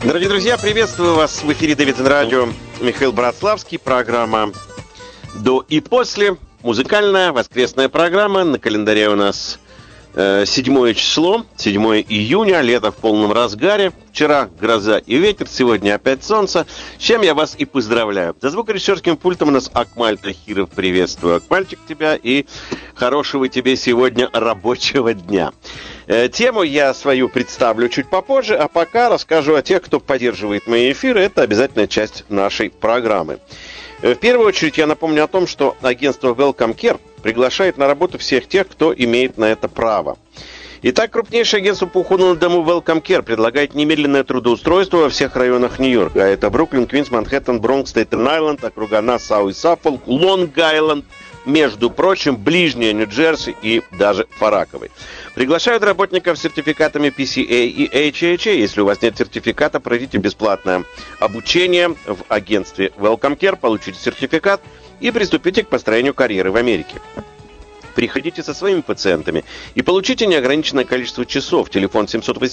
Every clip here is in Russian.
Дорогие друзья, приветствую вас в эфире Дэвидсон Радио. Михаил Братславский, программа «До и после». Музыкальная воскресная программа. На календаре у нас 7 число, 7 июня, лето в полном разгаре. Вчера гроза и ветер, сегодня опять солнце. С чем я вас и поздравляю. За звукорежиссерским пультом у нас Акмаль Тахиров. Приветствую, Акмальчик, тебя и хорошего тебе сегодня рабочего дня. Тему я свою представлю чуть попозже, а пока расскажу о тех, кто поддерживает мои эфиры. Это обязательная часть нашей программы. В первую очередь я напомню о том, что агентство Welcome Care приглашает на работу всех тех, кто имеет на это право. Итак, крупнейшее агентство по уходу на дому Welcome Care предлагает немедленное трудоустройство во всех районах Нью-Йорка. Это Бруклин, Квинс, Манхэттен, Бронкс, Стейтен-Айленд, округа Нассау и Саффолк, Лонг-Айленд, между прочим, ближнее Нью-Джерси и даже Фараковый. Приглашают работников с сертификатами PCA и HHA. Если у вас нет сертификата, пройдите бесплатное обучение в агентстве Welcome Care, получите сертификат и приступите к построению карьеры в Америке. Приходите со своими пациентами и получите неограниченное количество часов. Телефон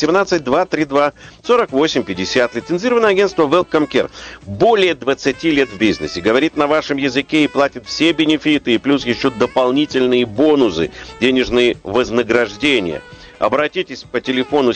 718-232-4850. Лицензированное агентство Welcome Care. Более 20 лет в бизнесе. Говорит на вашем языке и платит все бенефиты. И плюс еще дополнительные бонусы, денежные вознаграждения. Обратитесь по телефону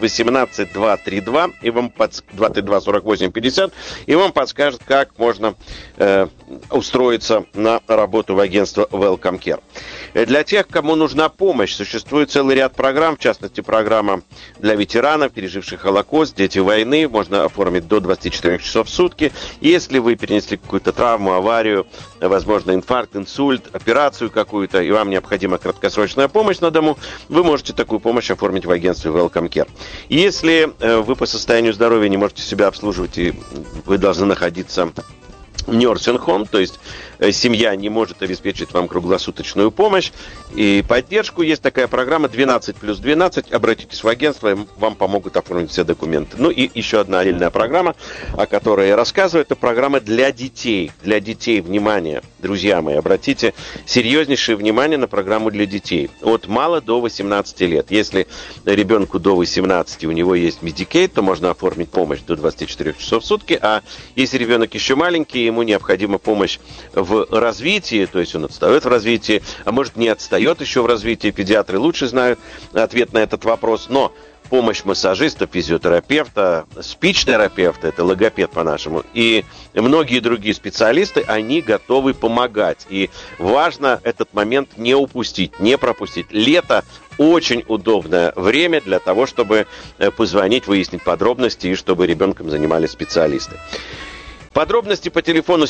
718-232 и вам 232-4850, и вам подскажут, как можно устроиться на работу в агентство Welcome Care. Для тех, кому нужна помощь, существует целый ряд программ, в частности, программа для ветеранов, переживших Холокост, дети войны, можно оформить до 24 часов в сутки. Если вы перенесли какую-то травму, аварию, возможно, инфаркт, инсульт, операцию какую-то, и вам необходима краткосрочная помощь на дому, вы можете такую помощь оформить в агентстве Welcome Care. Если вы по состоянию здоровья не можете себя обслуживать, и вы должны находиться в nursing home, то есть семья не может обеспечить вам круглосуточную помощь и поддержку, есть такая программа 12+12. Обратитесь в агентство, и вам помогут оформить все документы. Ну и еще одна отдельная программа, о которой я рассказываю, это программа для детей. Для детей, внимание, друзья мои, обратите серьезнейшее внимание на программу для детей. От мала до 18 лет. Если ребенку до 18 у него есть Medicaid, то можно оформить помощь до 24 часов в сутки, а если ребенок еще маленький, ему необходима помощь в развитии, то есть он отстает в развитии, а может не отстает еще в развитии, педиатры лучше знают ответ на этот вопрос, но помощь массажиста, физиотерапевта, спич-терапевта, это логопед по-нашему, и многие другие специалисты, они готовы помогать. И важно этот момент не упустить, не пропустить. Лето очень удобное время для того, чтобы позвонить, выяснить подробности и чтобы ребенком занимались специалисты. Подробности по телефону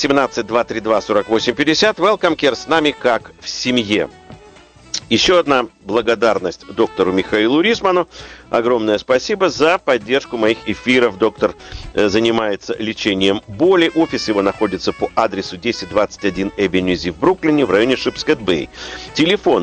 718-232-4850. Welcome Care с нами как в семье. Еще одна благодарность доктору Михаилу Рисману. Огромное спасибо за поддержку моих эфиров. Доктор занимается лечением боли. Офис его находится по адресу 1021 Эбенюзи в Бруклине, в районе Шипскет-Бэй. Телефон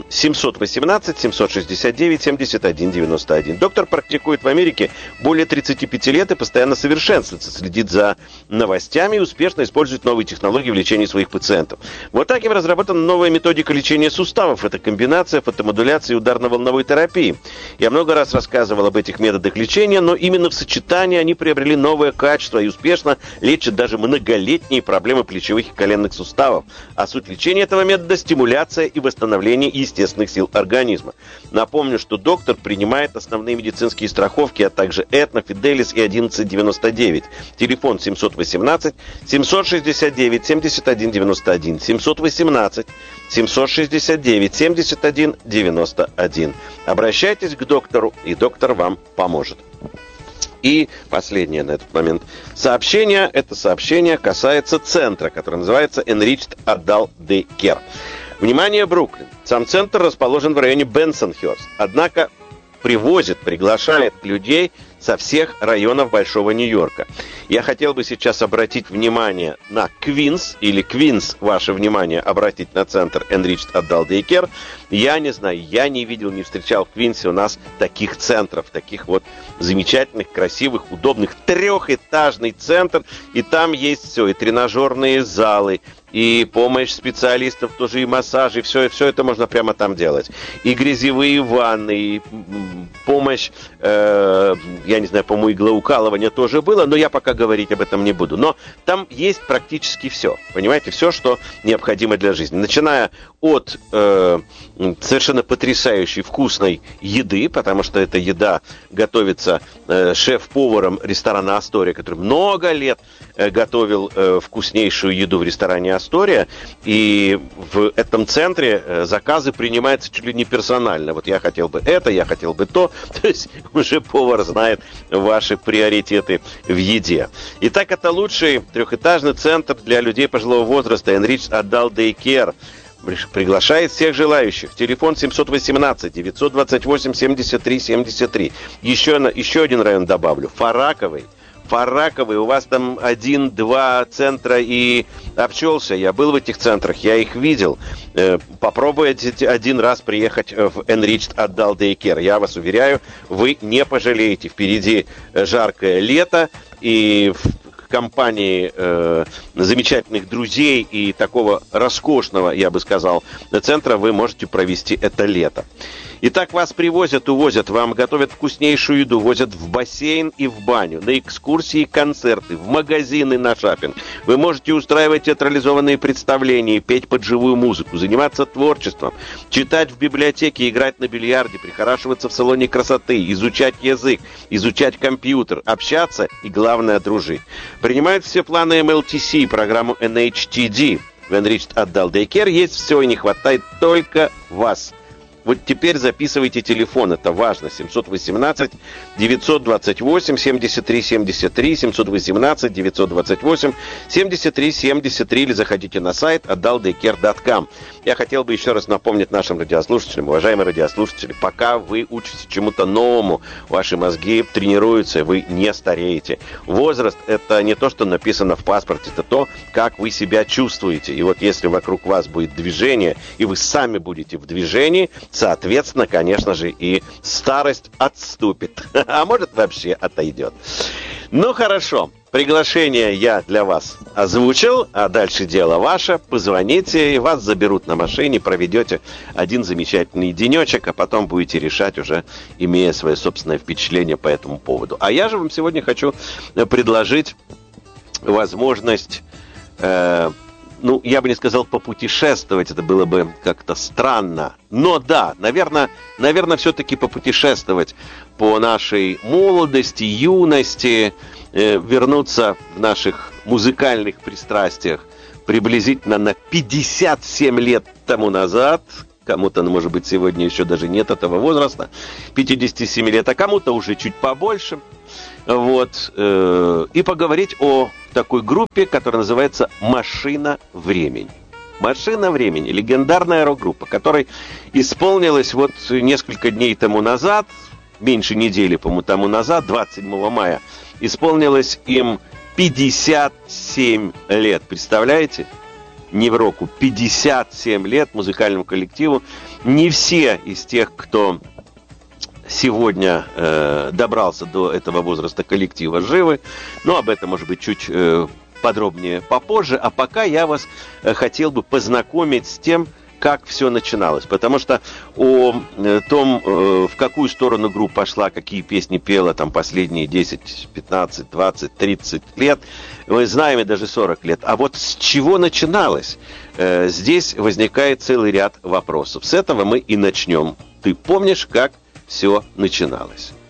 718-769-7191. Доктор практикует в Америке более 35 лет и постоянно совершенствуется, следит за новостями и успешно использует новые технологии в лечении своих пациентов. Вот так и разработана новая методика лечения суставов. Это комбинация фотомодуляции и ударно-волновой терапии. Я много раз рассказывал об этих методах лечения, но именно в сочетании они приобрели новое качество и успешно лечат даже многолетние проблемы плечевых и коленных суставов. А суть лечения этого метода – стимуляция и восстановление естественных сил организма. Напомню, что доктор принимает основные медицинские страховки, а также Aetna, Fidelis и 1199. Телефон 718-769-7191. 718-769-7191. Обращайтесь к доктору, и доктор вам поможет. И последнее на этот момент сообщение. Это сообщение касается центра, который называется Enriched Adult Day Care. Внимание, Бруклин. Сам центр расположен в районе Бенсонхёрст. Однако приглашает людей со всех районов Большого Нью-Йорка. Я хотел бы сейчас обратить внимание на Квинс, или Квинс, ваше внимание, обратить на центр Enriched Adult Day Care. Я не знаю, я не видел, не встречал в Квинсе у нас таких центров, таких вот замечательных, красивых, удобных. Трехэтажный центр, и там есть все, и тренажерные залы, и помощь специалистов, тоже и массажи, все это можно прямо там делать. И грязевые ванны, и помощь я не знаю, по-моему, иглоукалывание тоже было, но я пока говорить об этом не буду. Но там есть практически все, понимаете, все, что необходимо для жизни. Начиная от совершенно потрясающей вкусной еды, потому что эта еда готовится шеф-поваром ресторана «Астория», который много лет готовил вкуснейшую еду в ресторане «Астория», и в этом центре заказы принимаются чуть ли не персонально. Вот я хотел бы это, я хотел бы то. То есть уже повар знает ваши приоритеты в еде. Итак, это лучший трехэтажный центр для людей пожилого возраста Enriched Adult Daycare. Приглашает всех желающих. Телефон 718-928-73-73. Еще один район добавлю. Фараковый, у вас там 1-2 центра и обчелся. Я был в этих центрах, я их видел. Попробуйте один раз приехать в Enriched Adult Daycare. Я вас уверяю, вы не пожалеете. Впереди жаркое лето, и в компании замечательных друзей и такого роскошного, я бы сказал, центра вы можете провести это лето. Итак, вас привозят, увозят, вам готовят вкуснейшую еду, возят в бассейн и в баню, на экскурсии и концерты, в магазины, на шопинг. Вы можете устраивать театрализованные представления, петь под живую музыку, заниматься творчеством, читать в библиотеке, играть на бильярде, прихорашиваться в салоне красоты, изучать язык, изучать компьютер, общаться и, главное, дружить. Принимают все планы MLTC, программу NHTD. В Enriched Adult Daycare есть все, и не хватает только вас. Вот теперь записывайте телефон, это важно. 718-928-73-73, 718-928-73-73, или заходите на сайт adultdaycare.com. Я хотел бы еще раз напомнить нашим радиослушателям, уважаемые радиослушатели, пока вы учитесь чему-то новому, ваши мозги тренируются, вы не стареете. Возраст – это не то, что написано в паспорте, это то, как вы себя чувствуете. И вот если вокруг вас будет движение, и вы сами будете в движении, соответственно, конечно же, и старость отступит. А может, вообще отойдет. Ну, хорошо. Приглашение я для вас озвучил, а дальше дело ваше. Позвоните, и вас заберут на машине, проведете один замечательный денечек, а потом будете решать уже, имея свое собственное впечатление по этому поводу. А я же вам сегодня хочу предложить возможность... Ну, я бы не сказал попутешествовать, это было бы как-то странно. Но да, наверное, все-таки попутешествовать по нашей молодости, юности, вернуться в наших музыкальных пристрастиях приблизительно на 57 лет тому назад. Кому-то, может быть, сегодня еще даже нет этого возраста, 57 лет, а кому-то уже чуть побольше. Вот, и поговорить о такой группе, которая называется «Машина времени». «Машина времени» — легендарная рок-группа, которой исполнилось вот несколько дней тому назад, меньше недели, по-моему, тому назад, 27 мая, исполнилось им 57 лет. Представляете? Не в року, 57 лет музыкальному коллективу. Не все из тех, кто сегодня добрался до этого возраста коллектива, живы, но об этом, может быть, чуть подробнее попозже. А пока я вас хотел бы познакомить с тем, как все начиналось. Потому что о том, в какую сторону группа пошла, какие песни пела там последние 10, 15, 20, 30 лет, мы знаем, и даже 40 лет. А вот с чего начиналось? Здесь возникает целый ряд вопросов. С этого мы и начнем. Ты помнишь, как все начиналось?